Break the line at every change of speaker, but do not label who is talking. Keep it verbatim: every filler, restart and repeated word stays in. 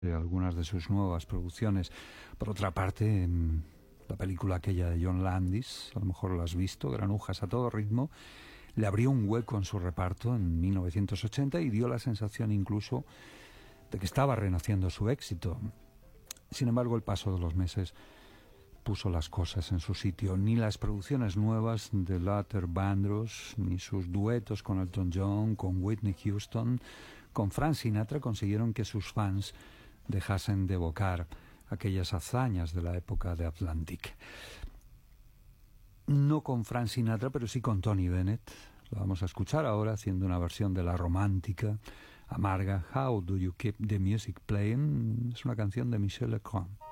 de algunas de sus nuevas producciones. Por otra parte, la película aquella de John Landis, a lo mejor lo has visto, Granujas a todo ritmo, le abrió un hueco en su reparto en mil novecientos ochenta y dio la sensación incluso de que estaba renaciendo su éxito. Sin embargo, el paso de los meses puso las cosas en su sitio. Ni las producciones nuevas de Luther Vandross, ni sus duetos con Elton John, con Whitney Houston, con Frank Sinatra consiguieron que sus fans dejasen de evocar aquellas hazañas de la época de Atlantic. No con Frank Sinatra, pero sí con Tony Bennett. Lo vamos a escuchar ahora haciendo una versión de la romántica, amarga How Do You Keep the Music Playing. Es una canción de Michel Legrand.